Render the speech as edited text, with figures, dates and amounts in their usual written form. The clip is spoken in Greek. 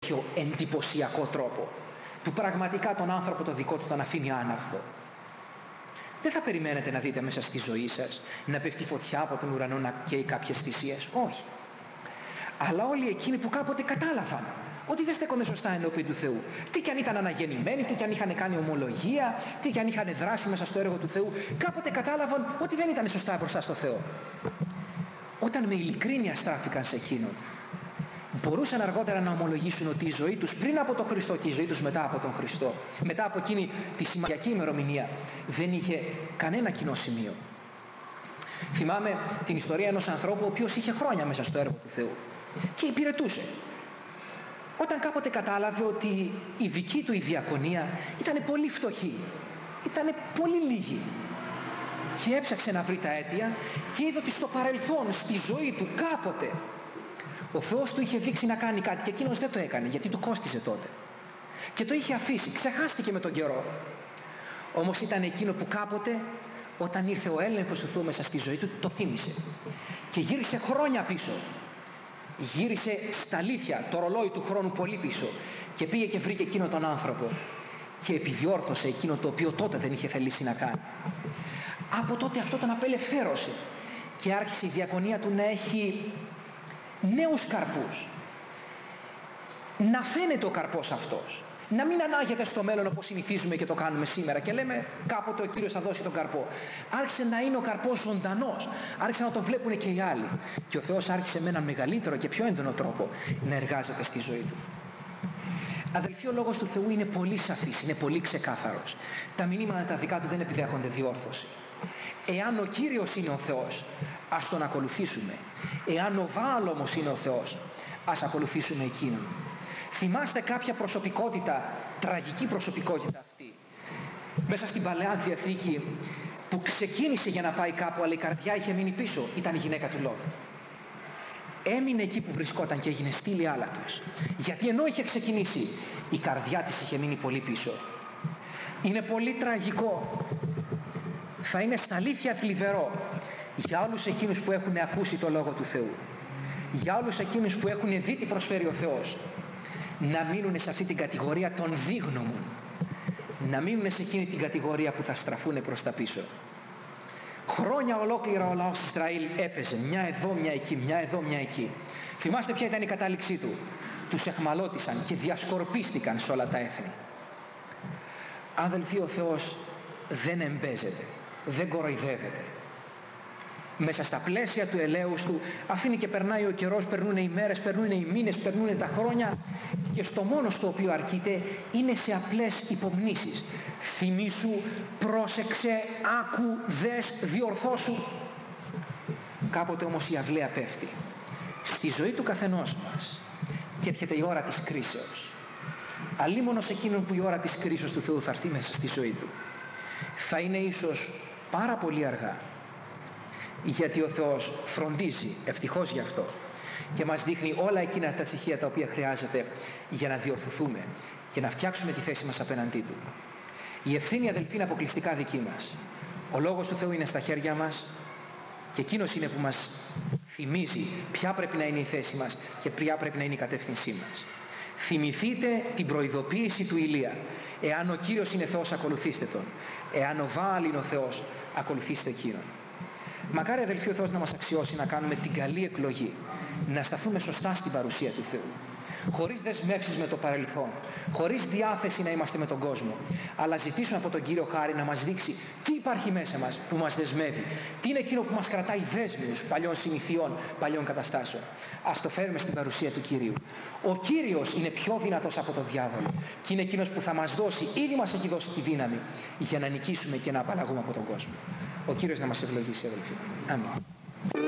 τέτοιο εντυπωσιακό τρόπο, που πραγματικά τον άνθρωπο το δικό του τον αφήνει άναυδο. Δεν θα περιμένετε να δείτε μέσα στη ζωή σας να πέφτει φωτιά από τον ουρανό να καίει κάποιες θυσίες. Όχι. Αλλά όλοι εκείνοι που κάποτε κατάλαβαν ότι δεν στέκονται σωστά ενώπιον του Θεού, τι κι αν ήταν αναγεννημένοι, τι κι αν είχαν κάνει ομολογία, τι κι αν είχαν δράσει μέσα στο έργο του Θεού, κάποτε κατάλαβαν ότι δεν ήταν σωστά μπροστά στο Θεό. Όταν με ειλικρίνεια στράφηκαν σε εκείνον, μπορούσαν αργότερα να ομολογήσουν ότι η ζωή τους πριν από τον Χριστό και η ζωή τους μετά από τον Χριστό, μετά από εκείνη τη σημαντική ημερομηνία, δεν είχε κανένα κοινό σημείο. Θυμάμαι την ιστορία ενός ανθρώπου ο οποίος είχε χρόνια μέσα στο έργο του Θεού και υπηρετούσε. Όταν κάποτε κατάλαβε ότι η δική του η διακονία ήταν πολύ φτωχή, ήταν πολύ λίγη, και έψαξε να βρει τα αίτια και είδε ότι στο παρελθόν, στη ζωή του κάποτε, ο Θεός του είχε δείξει να κάνει κάτι και εκείνος δεν το έκανε γιατί του κόστιζε τότε. Και το είχε αφήσει, ξεχάστηκε με τον καιρό. Όμως ήταν εκείνο που κάποτε, όταν ήρθε ο έλεγχος του Θεού μέσα στη ζωή του, το θύμισε. Και γύρισε χρόνια πίσω. Γύρισε στα αλήθεια το ρολόι του χρόνου πολύ πίσω. Και πήγε και βρήκε εκείνο τον άνθρωπο. Και επιδιόρθωσε εκείνο το οποίο τότε δεν είχε θελήσει να κάνει. Από τότε αυτό τον απελευθέρωσε. Και άρχισε η διακονία του να έχει νέους καρπούς. Να φαίνεται ο καρπός αυτός. Να μην ανάγεται στο μέλλον όπως συνηθίζουμε και το κάνουμε σήμερα και λέμε κάποτε ο Κύριος θα δώσει τον καρπό. Άρχισε να είναι ο καρπός ζωντανός. Άρχισε να το βλέπουν και οι άλλοι. Και ο Θεός άρχισε με έναν μεγαλύτερο και πιο έντονο τρόπο να εργάζεται στη ζωή του. Αδελφοί, ο λόγος του Θεού είναι πολύ σαφής, είναι πολύ ξεκάθαρος. Τα μηνύματα τα δικά του δεν επιδέχονται διόρθωση. Εάν ο Κύριος είναι ο Θεός, ας τον ακολουθήσουμε. Εάν ο Βάαλ όμως είναι ο Θεός, ας ακολουθήσουμε εκείνον. Θυμάστε κάποια προσωπικότητα, τραγική προσωπικότητα αυτή, μέσα στην Παλαιά Διαθήκη, που ξεκίνησε για να πάει κάπου, αλλά η καρδιά είχε μείνει πίσω. Ήταν η γυναίκα του Λότ. Έμεινε εκεί που βρισκόταν και έγινε στήλη άλατος. Γιατί ενώ είχε ξεκινήσει, η καρδιά της είχε μείνει πολύ πίσω. Είναι πολύ τραγικό. Θα είναι στα αλήθεια θλιβερό για όλους εκείνους που έχουν ακούσει το Λόγο του Θεού, για όλους εκείνους που έχουν δει τι προσφέρει ο Θεός, να μείνουν σε αυτή την κατηγορία των δίγνωμων, να μείνουν σε εκείνη την κατηγορία που θα στραφούν προς τα πίσω. Χρόνια ολόκληρα ο λαός Ισραήλ έπαιζε μια εδώ μια εκεί, μια εδώ μια εκεί. Θυμάστε ποια ήταν η κατάληξή του? Τους εχμαλώτησαν και διασκορπίστηκαν σε όλα τα έθνη. Αδελφοί, ο Θεός δεν εμπέζεται, δεν κοροϊδεύεται. Μέσα στα πλαίσια του ελέους του αφήνει και περνάει ο καιρός, περνούν οι μέρες, περνούν οι μήνες, περνούν τα χρόνια, και στο μόνο στο οποίο αρκείται είναι σε απλές υπομνήσεις. Θυμήσου, πρόσεξε, άκου, δες, διορθώσου. Κάποτε όμως η αυλαία πέφτει στη ζωή του καθενός μας και έρχεται η ώρα της κρίσεως. Αλίμονος εκείνον που η ώρα της κρίσεως του Θεού θα έρθει μέσα στη ζωή του. Θα είναι ίσως πάρα πολύ αργά, γιατί ο Θεός φροντίζει, ευτυχώς γι' αυτό, και μας δείχνει όλα εκείνα τα στοιχεία τα οποία χρειάζεται για να διορθωθούμε και να φτιάξουμε τη θέση μας απέναντί του. Η ευθύνη, αδελφοί, είναι αποκλειστικά δική μας. Ο Λόγος του Θεού είναι στα χέρια μας και εκείνος είναι που μας θυμίζει ποια πρέπει να είναι η θέση μας και ποια πρέπει να είναι η κατεύθυνσή μας. Θυμηθείτε την προειδοποίηση του Ηλία. Εάν ο Κύριος είναι Θεός, ακολουθήστε Τον. Εάν ο Βάαλ είναι ο Θεός, ακολουθήστε εκείνον. Μακάρι, αδελφοί, ο Θεός να μας αξιώσει να κάνουμε την καλή εκλογή, να σταθούμε σωστά στην παρουσία του Θεού, χωρίς δεσμεύσεις με το παρελθόν, χωρίς διάθεση να είμαστε με τον κόσμο, αλλά ζητήσουμε από τον Κύριο χάρη να μας δείξει τι υπάρχει μέσα μας που μας δεσμεύει, τι είναι εκείνο που μας κρατάει δέσμιους παλιών συνηθιών, παλιών καταστάσεων. Ας το φέρουμε στην παρουσία του Κυρίου. Ο Κύριος είναι πιο δυνατός από τον διάβολο και είναι εκείνος που θα μας δώσει, ήδη μας έχει δώσει τη δύναμη για να νικήσουμε και να απαλλαγούμε από τον κόσμο. Ο Κύριος να μας ευλογήσει, αδελφοί. Αμήν.